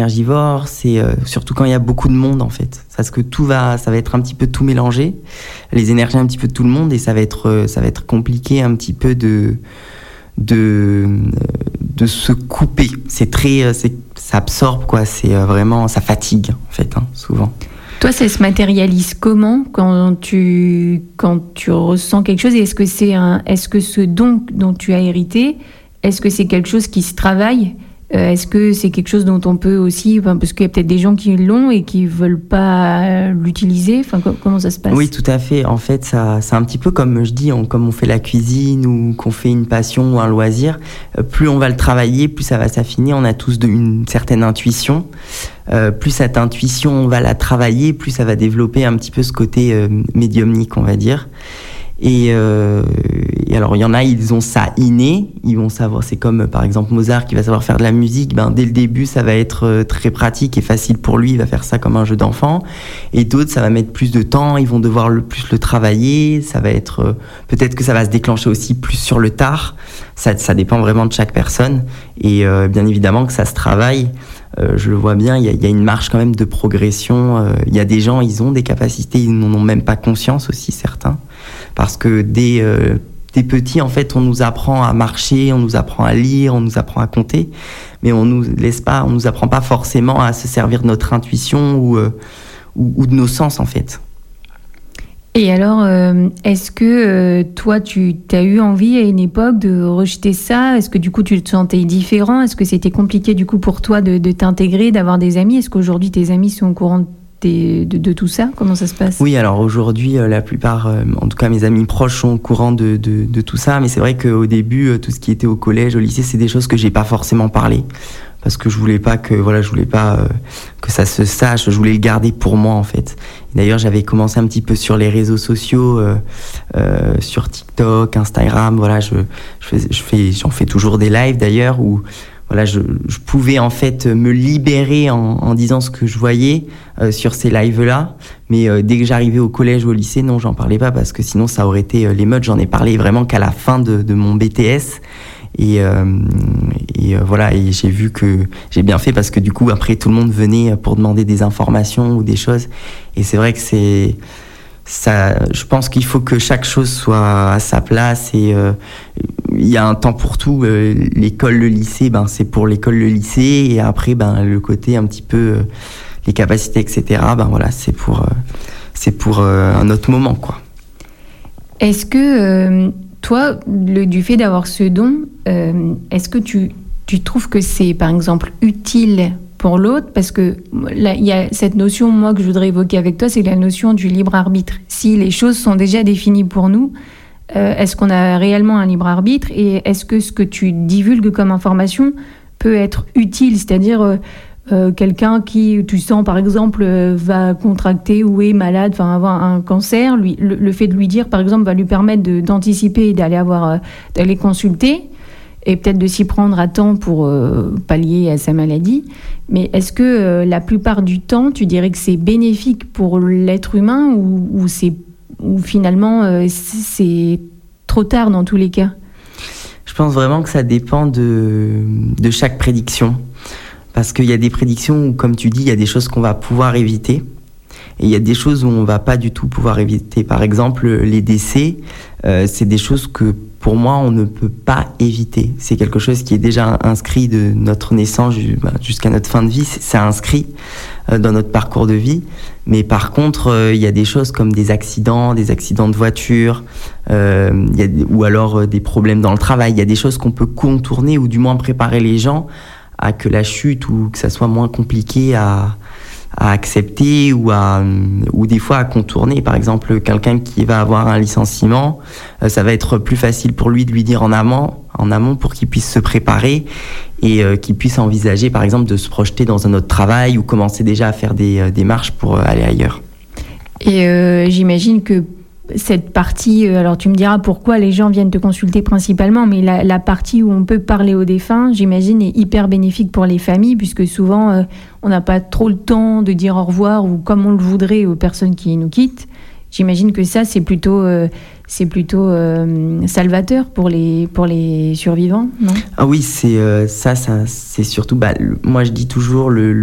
énergivore, c'est surtout quand il y a beaucoup de monde en fait. Parce que ça va être un petit peu tout mélangé, les énergies un petit peu de tout le monde, et ça va être compliqué un petit peu de se couper. Ça absorbe quoi. C'est vraiment, ça fatigue en fait, souvent. Toi, ça se matérialise comment quand tu ressens quelque chose? Et est-ce que ce don dont tu as hérité, est-ce que c'est quelque chose qui se travaille? Est-ce que c'est quelque chose dont on peut aussi, parce qu'il y a peut-être des gens qui l'ont et qui veulent pas l'utiliser. Enfin, comment ça se passe? Oui, tout à fait. En fait, c'est un petit peu comme je dis, comme on fait la cuisine ou qu'on fait une passion ou un loisir. Plus on va le travailler, plus ça va s'affiner. On a tous une certaine intuition. Plus cette intuition, on va la travailler, plus ça va développer un petit peu ce côté médiumnique, on va dire. Et alors, il y en a, ils ont ça inné, ils vont savoir, c'est comme par exemple Mozart qui va savoir faire de la musique, dès le début, ça va être très pratique et facile pour lui, il va faire ça comme un jeu d'enfant. Et d'autres, ça va mettre plus de temps, ils vont devoir plus le travailler, ça va être, peut-être que ça va se déclencher aussi plus sur le tard, ça dépend vraiment de chaque personne. Et bien évidemment que ça se travaille. Je le vois bien, il y a une marche quand même de progression. Il y a des gens, ils ont des capacités, ils n'en ont même pas conscience aussi, certains. Parce que dès petits, en fait, on nous apprend à marcher, on nous apprend à lire, on nous apprend à compter, mais on nous apprend pas forcément à se servir de notre intuition ou de nos sens, en fait. Et alors, est-ce que toi, tu as eu envie à une époque de rejeter ça? Est-ce que du coup, tu te sentais différent? Est-ce que c'était compliqué du coup pour toi de t'intégrer, d'avoir des amis? Est-ce qu'aujourd'hui, tes amis sont au courant de tout ça? Comment ça se passe? Oui, alors aujourd'hui, la plupart, en tout cas mes amis proches sont au courant de tout ça, mais c'est vrai qu'au début, tout ce qui était au collège, au lycée, c'est des choses que j'ai pas forcément parlé. Parce que je voulais pas que ça se sache, je voulais le garder pour moi en fait. Et d'ailleurs, j'avais commencé un petit peu sur les réseaux sociaux, sur TikTok, Instagram, voilà, j'en fais toujours des lives d'ailleurs où voilà, je pouvais en fait me libérer en disant ce que je voyais sur ces lives-là. Mais dès que j'arrivais au collège ou au lycée, non, j'en parlais pas parce que sinon ça aurait été l'émeute. J'en ai parlé vraiment qu'à la fin de mon BTS. Et voilà, et j'ai vu que j'ai bien fait parce que du coup après tout le monde venait pour demander des informations ou des choses, et c'est vrai que c'est ça. Je pense qu'il faut que chaque chose soit à sa place, et il y a un temps pour tout. L'école, le lycée, c'est pour l'école, le lycée, et après le côté un petit peu les capacités, etc. Voilà, c'est pour un autre moment, quoi. Est-ce que toi, du fait d'avoir ce don, est-ce que tu trouves que c'est, par exemple, utile pour l'autre? Parce que là, il y a cette notion, moi, que je voudrais évoquer avec toi, c'est la notion du libre arbitre. Si les choses sont déjà définies pour nous, est-ce qu'on a réellement un libre arbitre? Et est-ce que ce que tu divulgues comme information peut être utile? C'est-à-dire quelqu'un qui, tu sens, par exemple, va contracter ou est malade, avoir un cancer, le fait de lui dire, par exemple, va lui permettre d'anticiper et d'aller consulter, et peut-être de s'y prendre à temps pour pallier à sa maladie. Mais est-ce que la plupart du temps, tu dirais que c'est bénéfique pour l'être humain ou finalement c'est trop tard dans tous les cas? Je pense vraiment que ça dépend de chaque prédiction. Parce qu'il y a des prédictions où, comme tu dis, il y a des choses qu'on va pouvoir éviter. Et il y a des choses où on ne va pas du tout pouvoir éviter. Par exemple, les décès, c'est des choses que, pour moi, on ne peut pas éviter. C'est quelque chose qui est déjà inscrit de notre naissance jusqu'à notre fin de vie. C'est inscrit dans notre parcours de vie. Mais par contre, il y a des choses comme des accidents de voiture, ou alors des problèmes dans le travail. Il y a des choses qu'on peut contourner, ou du moins préparer les gens à que la chute, ou que ça soit moins compliqué à accepter, ou des fois à contourner. Par exemple, quelqu'un qui va avoir un licenciement, ça va être plus facile pour lui de lui dire en amont pour qu'il puisse se préparer et qu'il puisse envisager, par exemple, de se projeter dans un autre travail ou commencer déjà à faire des démarches pour aller ailleurs. Et j'imagine que cette partie, alors tu me diras pourquoi les gens viennent te consulter principalement, mais la partie où on peut parler aux défunts, j'imagine, est hyper bénéfique pour les familles, puisque souvent on n'a pas trop le temps de dire au revoir ou comme on le voudrait aux personnes qui nous quittent. J'imagine que ça, c'est plutôt salvateur pour les survivants, non? Ah oui, c'est surtout, moi je dis toujours,